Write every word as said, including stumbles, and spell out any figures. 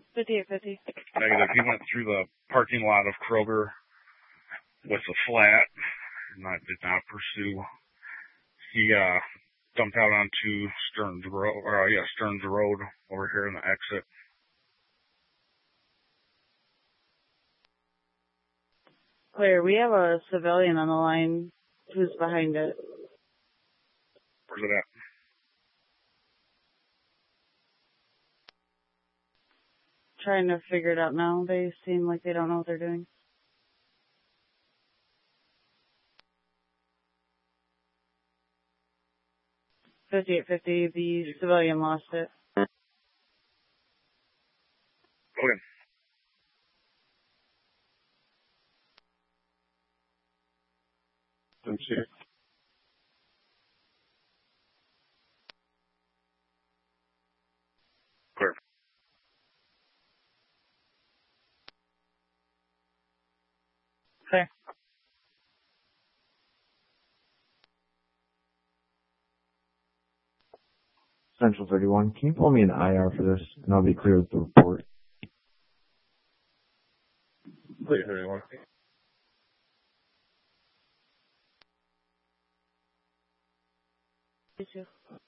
fifty-eight fifty. Negative. He went through the parking lot of Kroger with a flat, and I did not pursue. He uh, dumped out onto Stearns Road, or uh, yeah, Stearns Road over here in the exit. Clear. We have a civilian on the line. Who's behind it? Where's it at? Trying to figure it out now. They seem like they don't know what they're doing. fifty-eight fifty, the civilian lost it. Okay. Let's see. Clear. Okay. Central thirty-one, can you pull me an I R for this, and I'll be clear with the report? Clear thirty-one. You too.